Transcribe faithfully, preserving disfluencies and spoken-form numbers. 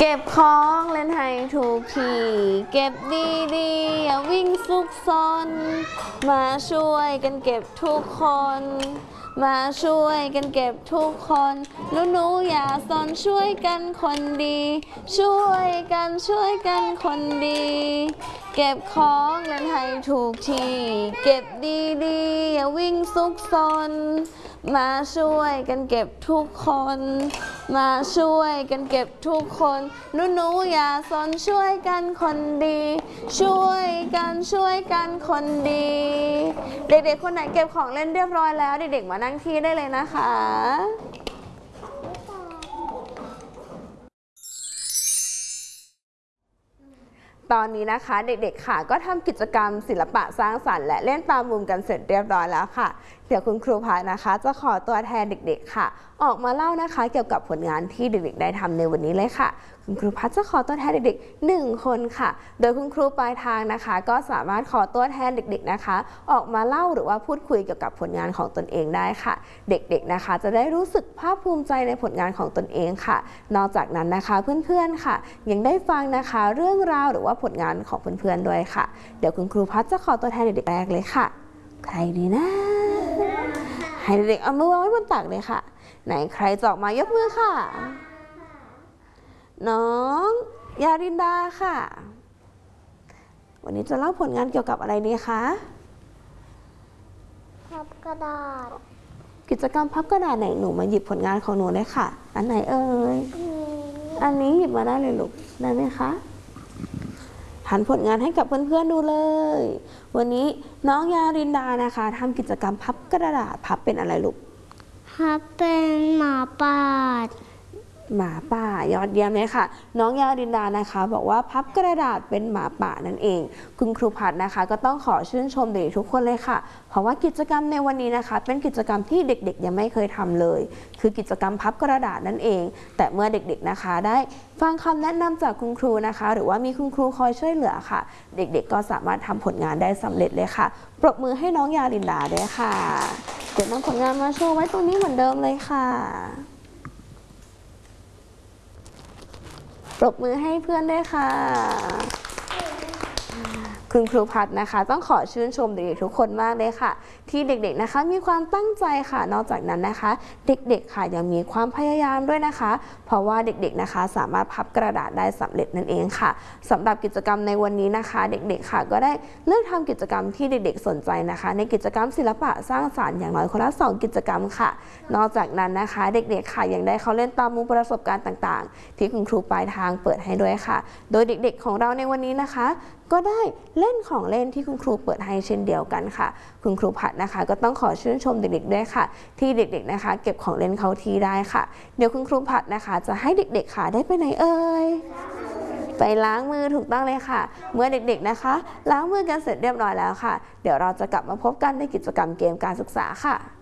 เก็บของเล่นให้ถูกที่เก็บดีๆอย่าวิ่งซุกซนมาช่วยกันเก็บทุกคนมาช่วยกันเก็บทุกคนหนูหนูอย่าสนช่วยกันคนดีช่วยกันช่วยกันคนดีเก็บของเล่นให้ถูกที่เก็บดีๆอย่าวิ่งซุกซนมาช่วยกันเก็บทุกคนมาช่วยกันเก็บทุกคนหนูหนูอย่าสนช่วยกันคนดีช่วยกันช่วยกันคนดีเด็กๆคนไหนเก็บของเล่นเรียบร้อยแล้วเด็กๆมานั่งที่ได้เลยนะคะตอนนี้นะคะเด็กๆค่ะก็ทำกิจกรรมศิลปะสร้างสรรค์และเล่นตามมุมกันเสร็จเรียบร้อยแล้วค่ะเดี๋ยวคุณครูพัฒน์นะคะจะขอตัวแทนเด็กๆค่ะออกมาเล่านะคะเกี่ยวกับผลงานที่เด็กๆได้ทำในวันนี้เลยค่ะคุณครูพัฒน์จะขอตัวแทนเด็กๆหนึ่งคนค่ะโดยคุณครูปลายทางนะคะก็สามารถขอตัวแทนเด็กๆนะคะออกมาเล่าหรือว่าพูดคุยเกี่ยวกับผลงานของตนเองได้ค่ะเด็กๆนะคะจะได้รู้สึกภาคภูมิใจในผลงานของตนเองค่ะนอกจากนั้นนะคะเพื่อนๆค่ะยังได้ฟังนะคะเรื่องราวหรือว่าผลงานของเพื่อนๆด้วยค่ะเดี๋ยวคุณครูพัฒน์จะขอตัวแทนเด็กๆแรกเลยค่ะใครดีนะให้เด็กๆเอามือวางไว้บนตักเลยค่ะไหนใครจะออกมายกมือค่ะน้องยารินดาค่ะวันนี้จะเล่าผลงานเกี่ยวกับอะไรดีคะพับกระดาษกิจกรรมพับกระดาษไหนหนูมาหยิบผลงานของหนูเลยค่ะอันไหนเอ่ยอันนี้หยิบมาได้เลยลูกได้ไหมคะหันผลงานให้กับเพื่อนๆดูเลยวันนี้น้องยารินดานะคะทำกิจกรรมพับกระดาษพับเป็นอะไรลูกพับเป็นหมาป่าหมาป่ายอดเยี่ยมเลยค่ะน้องยารินดานะคะบอกว่าพับกระดาษเป็นหมาป่านั่นเองคุณครูพัฒน์นะคะก็ต้องขอชื่นชมเด็กทุกคนเลยค่ะเพราะว่ากิจกรรมในวันนี้นะคะเป็นกิจกรรมที่เด็กๆยังไม่เคยทำเลยคือกิจกรรมพับกระดาษนั่นเองแต่เมื่อเด็กๆนะคะได้ฟังคำแนะนำจากคุณครูนะคะหรือว่ามีคุณครูคอยช่วยเหลือค่ะเด็กๆก็สามารถทำผลงานได้สำเร็จเลยค่ะปรบมือให้น้องยารินดาด้วยค่ะเดี๋ยวนำผลงานมาโชว์ไว้ตรงนี้เหมือนเดิมเลยค่ะปรบมือให้เพื่อนด้วยค่ะคุณครูพัฒน์นะคะต้องขอชื่นชมเด็กๆทุกคนมากเลยค่ะที่เด็กๆนะคะมีความตั้งใจค่ะนอกจากนั้นนะคะเด็กๆค่ะยังมีความพยายามด้วยนะคะเพราะว่าเด็กๆนะคะสามารถพับกระดาษได้สำเร็จนั่นเองค่ะสำหรับกิจกรรมในวันนี้นะคะเด็กๆค่ะก็ได้เลือกทำกิจกรรมที่เด็กๆสนใจนะคะในกิจกรรมศิลปะสร้างสรรค์อย่างน้อยคนละสองกิจกรรมค่ะนอกจากนั้นนะคะเด็กๆค่ะยังได้เข้าเล่นตามมุมประสบการณ์ต่างๆที่คุณครูปลายทางเปิดให้ด้วยค่ะโดยเด็กๆของเราในวันนี้นะคะก็ได้เล่นของเล่นที่คุณครูเปิดให้เช่นเดียวกันค่ะคุณครูพัฒน์นะคะก็ต้องขอชื่นชมเด็กๆด้วยค่ะที่เด็กๆนะคะเก็บของเล่นเข้าที่ได้ค่ะเดี๋ยวคุณครูพัฒน์นะคะจะให้เด็กๆค่ะได้ไปไหนเอ่ยไปล้างมือถูกต้องเลยค่ะเมื่อเด็กๆนะคะล้างมือกันเสร็จเรียบร้อยแล้วค่ะเดี๋ยวเราจะกลับมาพบกันในกิจกรรมเกมการศึกษาค่ะ